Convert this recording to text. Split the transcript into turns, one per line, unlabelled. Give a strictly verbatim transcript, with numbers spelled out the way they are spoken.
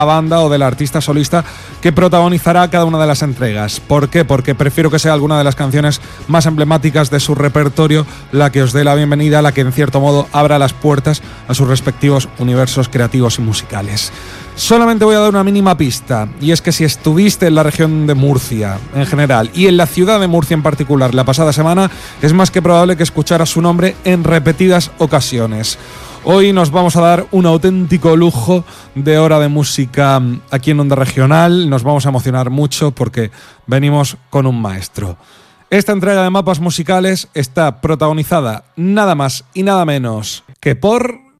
banda o del artista solista que protagonizará cada una de las entregas. ¿Por qué? Porque prefiero que sea alguna de las canciones más emblemáticas de su repertorio la que os dé la bienvenida, la que en cierto modo abra las puertas a sus respectivos universos creativos y musicales. Solamente voy a dar una mínima pista, y es que si estuviste en la región de Murcia en general y en la ciudad de Murcia en particular la pasada semana, es más que probable que escucharas su nombre en repetidas ocasiones. Hoy nos vamos a dar un auténtico lujo de hora de música aquí en Onda Regional. Nos vamos a emocionar mucho porque venimos con un maestro. Esta entrega de Mapas Musicales está protagonizada nada más y nada menos que por